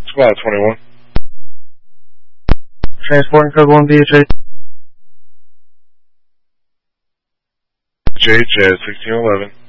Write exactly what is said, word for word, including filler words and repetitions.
Squad twenty-one. Transporting code one B H A. J J sixteen eleven.